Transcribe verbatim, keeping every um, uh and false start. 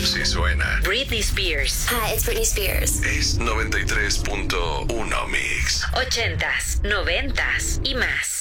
Si suena Britney Spears. Hi, it's Britney Spears. Es noventa y tres punto uno Mix. Ochentas, noventas y más.